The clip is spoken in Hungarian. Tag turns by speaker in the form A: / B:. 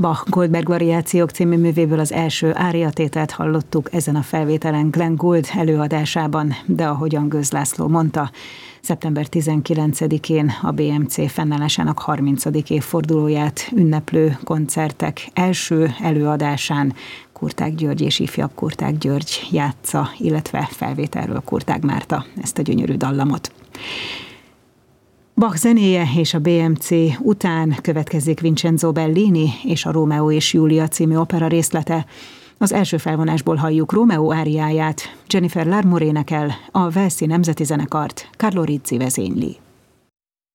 A: Bach Goldberg variációk című művéből az első áriatételt hallottuk ezen a felvételen Glenn Gould előadásában, de ahogyan Gőz László mondta, szeptember 19-én a BMC fennállásának 30. évfordulóját ünneplő koncertek első előadásán Kurtág György és ifjabb Kurtág György játsza, illetve felvételről Kurtág Márta ezt a gyönyörű dallamot. Bach zenéje és a BMC után következik Vincenzo Bellini és a Rómeó és Júlia című opera részlete. Az első felvonásból halljuk Rómeó áriáját, Jennifer Larmore énekel, a Walesi Nemzeti Zenekart Carlo Rizzi vezényli.